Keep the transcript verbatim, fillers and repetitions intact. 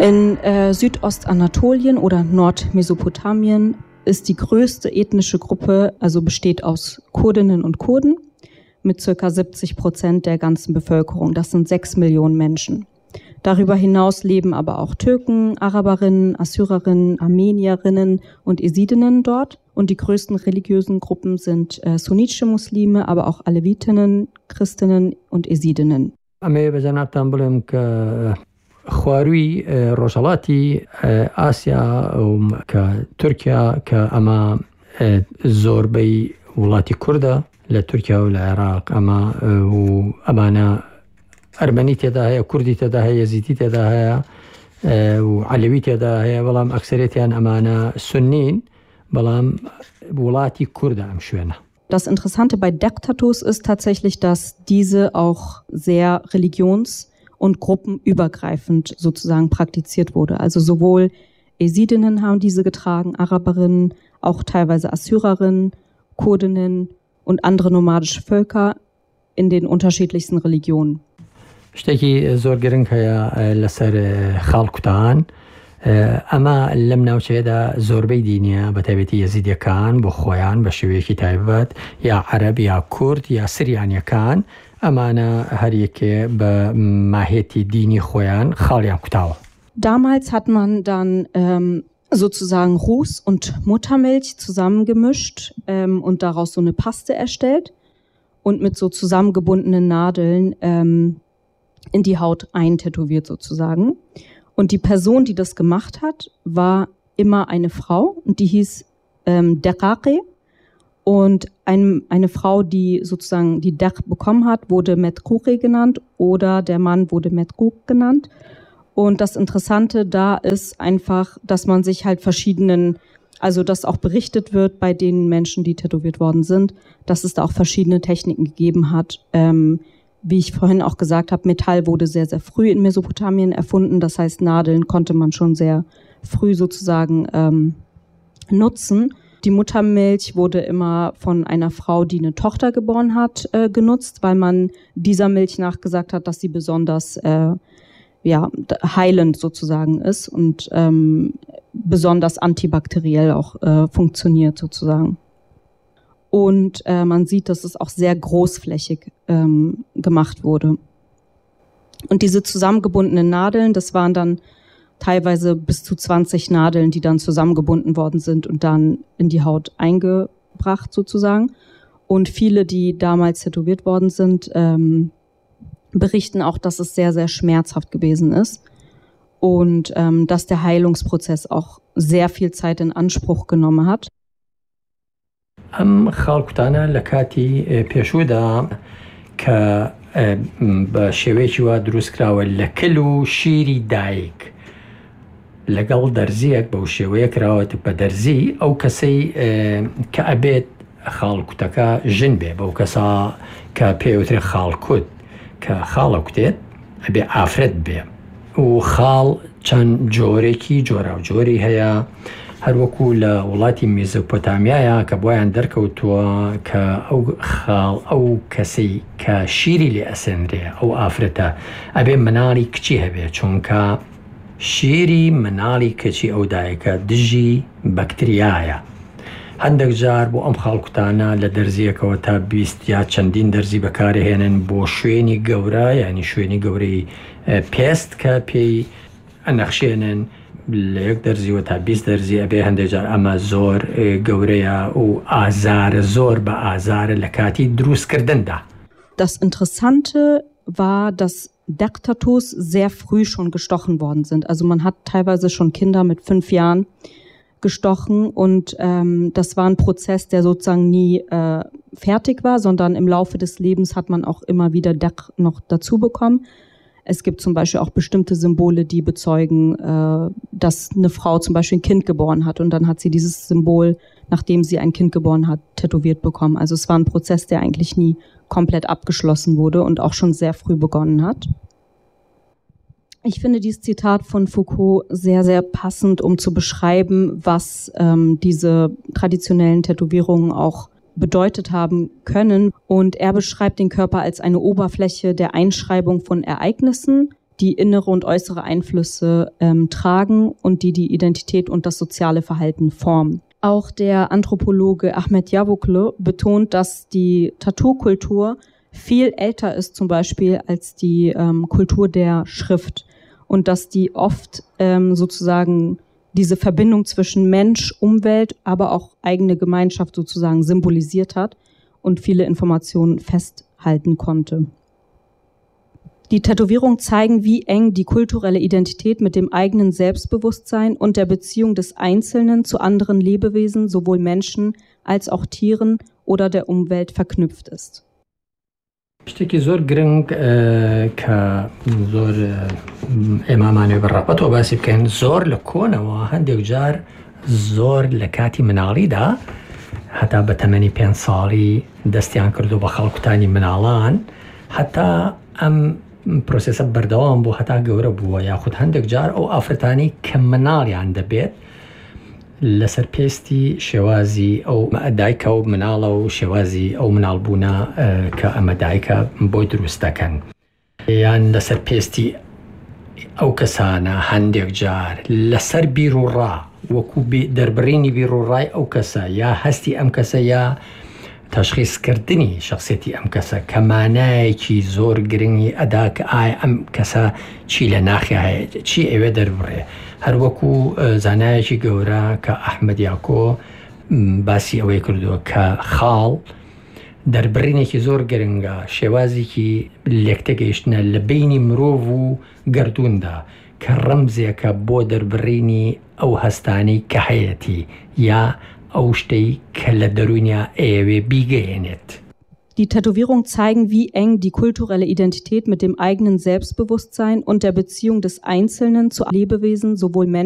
In äh, Südostanatolien oder Nordmesopotamien ist die größte ethnische Gruppe, also besteht aus Kurdinnen und Kurden mit circa siebzig Prozent der ganzen Bevölkerung. Das sind sechs Millionen Menschen. Darüber hinaus leben aber auch Türken, Araberinnen, Assyrerinnen, Armenierinnen und Jesidinnen dort. Und die größten religiösen Gruppen sind äh, sunnitische Muslime, aber auch Alevitinnen, Christinnen und Jesidinnen. خواروی ڕۆژهەڵاتی ئاسیا کە تورکیا کە ئەمە زۆربەی وڵاتی کوردە لە تورکیا و لە عێراق ئەمە و ئەمانە ئەرمەنی تێدا هەیە، کوردی تێدا هەیە، یەزیدی تێدا هەیە و عەلەوی تێدا هەیە، بەڵام ئەکسەرێتیان ئەمانە سوننین، بەڵام وڵاتی کوردە ئەم شوێنە. Das Interessante bei Deck-Tattoos ist tatsächlich, dass diese auch sehr religions- und gruppenübergreifend sozusagen praktiziert wurde. Also sowohl Jesidinnen haben diese getragen, Araberinnen, auch teilweise Assyrerinnen, Kurdinnen und andere nomadische Völker in den unterschiedlichsten Religionen. شتێکی زۆر گرنگ هەیە لەسەر خاڵکوتان. ئەمە لەم ناوچەیەدا زۆربەی دینیە بە تایبەتی یەزیدیەکان بۆ خۆیان بە شێوەیەکی تایبەت یا عەرەب یا کورد یا سریانیەکان ئەمانە هەریەکێ بە ماهێتی دینی خۆیان خاڵیان کوتاوە. Damals hat man dann ähm, sozusagen Ruß und Muttermilch zusammengemischt ähm, und daraus so eine Paste erstellt und mit so zusammengebundenen Nadeln ähm, in die Haut eintätowiert sozusagen. Und die Person, die das gemacht hat, war immer eine Frau und die hieß ähm, Derraqe. Und ein, eine Frau, die sozusagen die Dach bekommen hat, wurde Metkure genannt oder der Mann wurde Metkuk genannt. Und das Interessante da ist einfach, dass man sich halt verschiedenen, also dass auch berichtet wird bei den Menschen, die tätowiert worden sind, dass es da auch verschiedene Techniken gegeben hat. Ähm, wie ich vorhin auch gesagt habe, Metall wurde sehr, sehr früh in Mesopotamien erfunden. Das heißt, Nadeln konnte man schon sehr früh sozusagen ähm, nutzen. Die Muttermilch wurde immer von einer Frau, die eine Tochter geboren hat, äh, genutzt, weil man dieser Milch nachgesagt hat, dass sie besonders äh, ja, heilend sozusagen ist und ähm, besonders antibakteriell auch äh, funktioniert sozusagen. Und äh, man sieht, dass es auch sehr großflächig ähm, gemacht wurde. Und diese zusammengebundenen Nadeln, das waren dann teilweise bis zu zwanzig Nadeln, die dann zusammengebunden worden sind und dann in die Haut eingebracht sozusagen. Und viele, die damals tätowiert worden sind, ähm, berichten auch, dass es sehr, sehr schmerzhaft gewesen ist und ähm, dass der Heilungsprozess auch sehr viel Zeit in Anspruch genommen hat. ئەم خاڵکوتانە لە کاتی پێشوودا کە بە شێوەیەکی وا دروستکراوە لە کل و شیری دایک لەگەڵ دەرزیەک بەو شێوەیە کراوەت بە دەرزی ئەو کەسەی کە ئەبێت خاڵکوتەکە ژن بێ بەو کەسا کە پێوترێ خاڵکوت کە خاڵە کوتێت ئەبێ ئافرەت بێ و خاڵ چەند جۆرێکی جۆرا و جۆری هەیە هەروەکو لە وڵاتی میزۆپۆتامیایە کە بۆیان دەرکەوتووە کە ئەو خاڵ ئەو کەسەی کە شیری لێ ئەسێنرێ ئەو ئافرەتە ئەبێ مناڵی کچی هەبێ چونکە شیری مناڵی کەچی ئەو دایکە دژی بەکتریایە. هەندێک جار بۆ ئەم خاڵکوتانە لە دەرزیەکەوە تا بیست یا چەندین دەرزی بەکارهێنن بۆ شوێنی گەورە یعنی شوێنی گەورەی پێست کە پێی ئەنەخشێنن لە یەک دەرزیوە تا بیست دەرزی ئەبێ هەندێک جار ئەمە زۆر گەورەیە و ئازارە زۆر بە ئازارە لە کاتی دروستکردندا. Das Interessante war, dass Deck-Tattoos sehr früh schon gestochen worden sind. Also man hat teilweise schon Kinder mit fünf Jahren gestochen und ähm, das war ein Prozess, der sozusagen nie äh, fertig war, sondern im Laufe des Lebens hat man auch immer wieder Deck noch dazu bekommen. Es gibt zum Beispiel auch bestimmte Symbole, die bezeugen, äh, dass eine Frau zum Beispiel ein Kind geboren hat und dann hat sie dieses Symbol, nachdem sie ein Kind geboren hat, tätowiert bekommen. Also es war ein Prozess, der eigentlich nie komplett abgeschlossen wurde und auch schon sehr früh begonnen hat. Ich finde dieses Zitat von Foucault sehr, sehr passend, um zu beschreiben, was ähm, diese traditionellen Tätowierungen auch bedeutet haben können. Und er beschreibt den Körper als eine Oberfläche der Einschreibung von Ereignissen, die innere und äußere Einflüsse ähm, tragen und die die Identität und das soziale Verhalten formen. Auch der Anthropologe Ahmet Yavuklu betont, dass die Tattoo-Kultur viel älter ist zum Beispiel als die ähm, Kultur der Schrift und dass die oft ähm, sozusagen diese Verbindung zwischen Mensch, Umwelt, aber auch eigene Gemeinschaft sozusagen symbolisiert hat und viele Informationen festhalten konnte. Die Tätowierungen zeigen, wie eng die kulturelle Identität mit dem eigenen Selbstbewusstsein und der Beziehung des Einzelnen zu anderen Lebewesen, sowohl Menschen als auch Tieren oder der Umwelt verknüpft ist. شتێکی زۆر گرنگ کە زۆر ئێمامانێ بەڕاپەتەوە باسی بکەین زۆر لە کۆنەوە هەندێک جار زۆر لە کاتی مناڵیدا هەتا بە تەمەنی پێنج ساڵی دەستیان کردو بە خەڵکوتانی مناڵان هەتا ئەم پرۆسێسە بەردەوام بوو هەتا گەورە بووە یاخود هەندێک جار ئەو ئافرەتانی کە مناڵیان دەبێت لەسەر پێستی شێوازی ئەو دایکە و مناڵە و شێوازی ئەو مناڵبوونە کە ئەمە دایکە بۆی دروست دەکەن یان لەسەر پێستی ئەو کەسانە هەندێک جار لەسەر بیر و ڕا وەکو دەربڕینی بیر و ڕای ئەو کەسە یا هەستی ئەم کەسە یا تەشخیصکردنی شخصیەتی ئەم کەسە کە مانایەکی زۆر گرنگی ئەدا کە ئایا ئەم کەسە چی لە ناخی هەیە چی ئەوێ دەربڕێ هەروەکو زانایەکی گەورە کە ئەحمەد یاکۆ باسی ئەوەی کردووە کە خاڵ دەربڕینێکی زۆر گرنگە شێوازێکی لێکتەگەیشتنە لە بینی مرۆڤ و گەردووندا کە ڕەمزێکە بۆ دەربڕینی ئەو هەستانی کە هەیەتی یا ئەو شتەی کە لە دەروونیا ئەوێ بیگەێنێت. Die Tätowierungen zeigen, wie eng die kulturelle Identität mit dem eigenen Selbstbewusstsein und der Beziehung des Einzelnen zu Lebewesen, sowohl Menschen